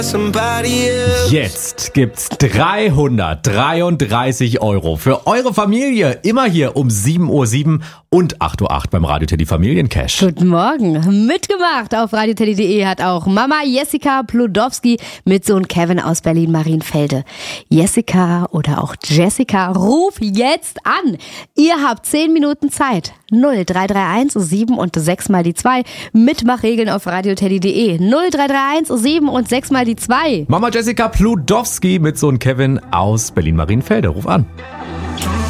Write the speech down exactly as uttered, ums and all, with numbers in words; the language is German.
Jetzt gibt's dreihundertdreiunddreißig Euro für eure Familie. Immer hier um sieben Uhr sieben und acht Uhr acht beim Radio Teddy Familiencash. Guten Morgen. Mitgemacht auf radio teddy punkt de hat auch Mama Jessica Pludowski mit Sohn Kevin aus Berlin-Marienfelde. Jessica oder auch Jessica, ruf jetzt an. Ihr habt zehn Minuten Zeit. null drei drei eins sieben und sechs mal die zwei. Mitmachregeln auf radio teddy punkt de. null drei drei eins sieben und sechs mal die zwei. Mama Jessica Pludowski mit Sohn Kevin aus Berlin-Marienfelde. Ruf an.